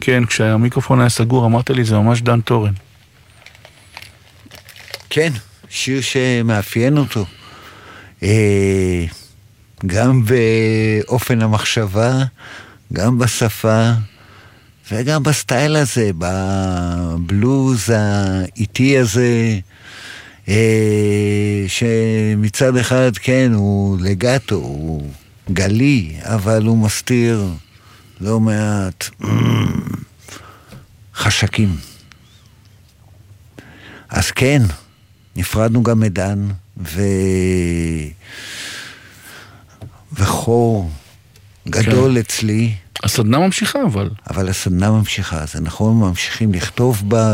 כן, כשהמיקרופון היה סגור, אמרת לי, זה ממש דן טורן. כן, שיר שמאפיין אותו. גם באופן המחשבה, גם בשפה, וגם בסטייל הזה, בבלוז האיטי הזה, שמצד אחד, כן, הוא לגאטו, הוא גלי, אבל הוא מסתיר לא מעט חשקים. אז כן, נפרדנו גם מדן, וחור גדול כן. אצלי. הסדנה ממשיכה אבל הסדנה ממשיכה, זה נכון, ממשיכים לכתוב בה,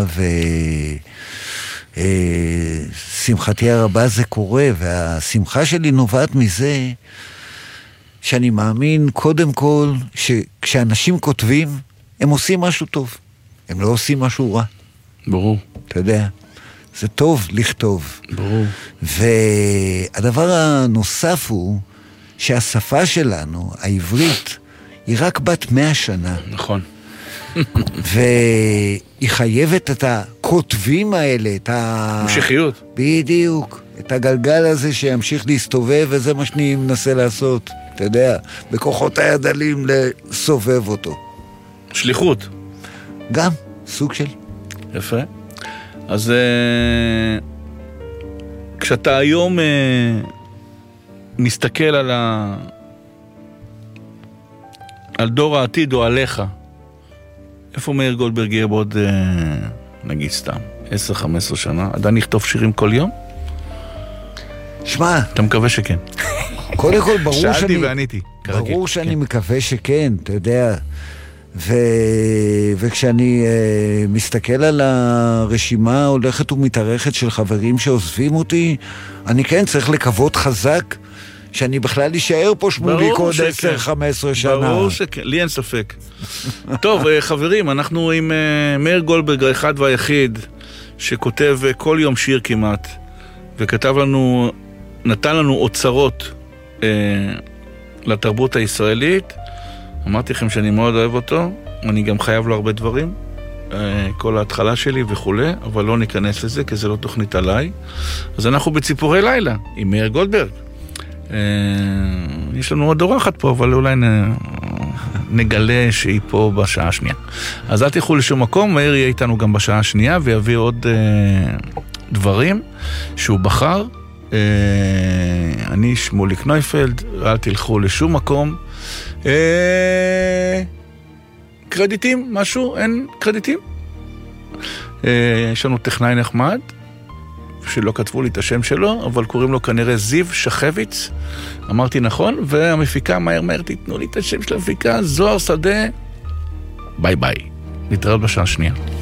ושמחתי הרבה זה קורה, והשמחה שלי נובעת מזה, שאני מאמין קודם כל, שכשאנשים כותבים, הם עושים משהו טוב, הם לא עושים משהו רע. ברור. אתה יודע, זה טוב לכתוב. ברור. והדבר הנוסף הוא, שהשפה שלנו, העברית, היא רק בת 100 שנה. נכון. והיא חייבת את הכותבים האלה, את המשכיות. בדיוק. את הגלגל הזה שימשיך להסתובב, וזה מה שאני מנסה לעשות. אתה יודע, בכוחות הידלים לסובב אותו. שליחות. גם, סוג של. יפה. אז כשאתה היום מסתכל על דור העתיד או עליך, איפה מאיר גולדברג יהיה בעוד, נגיד סתם, 10-15 שנה? עדיין נכתוב שירים כל יום? שמע. אתה מקווה שכן. קודם כל, שאלתי ועניתי. ברור שאני מקווה שכן, אתה יודע. וכשאני מסתכל על הרשימה ההולכת ומתארכת של חברים שעוזבים אותי, אני כן צריך לקוות חזק שאני בכלל אשאר פה שמוליק עוד 10-15 שנה. ברור שכן, לי אין ספק. טוב, חברים, אנחנו עם מאיר גולדברג, האחד והיחיד, שכותב כל יום שיר כמעט, וכתב לנו, נתן לנו אוצרות לתרבות הישראלית. אמרתי לכם שאני מאוד אוהב אותו, אני גם חייב לו הרבה דברים, כל ההתחלה שלי וכו', אבל לא ניכנס לזה, כי זה לא תוכנית עליי. אז אנחנו בציפורי לילה, עם מאיר גולדברג. יש לנו עוד אורחת פה, אבל אולי נגלה שהיא פה בשעה השנייה. אז אל תלכו לשום מקום, מאיר יהיה איתנו גם בשעה השנייה, ויביא עוד דברים שהוא בחר. אני שמוליק נויפלד, אל תלכו לשום מקום. קרדיטים? משהו? אין קרדיטים? יש לנו טכנאי נחמד, שלא כתבו לי את השם שלו, אבל קוראים לו כנראה זיו שחביץ, אמרתי נכון, והמפיקה, מהר תיתנו לי את השם של המפיקה, זוהר שדה, ביי ביי, נתראה בשעה השנייה.